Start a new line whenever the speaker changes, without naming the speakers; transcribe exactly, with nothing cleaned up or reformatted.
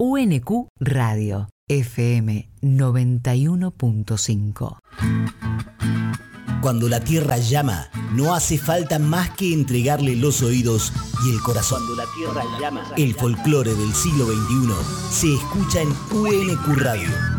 U N Q Radio, F M noventa y uno punto cinco.
Cuando la tierra llama, no hace falta más que entregarle los oídos y el corazón. Cuando la tierra llama, el folclore del siglo veintiuno se escucha en U N Q Radio.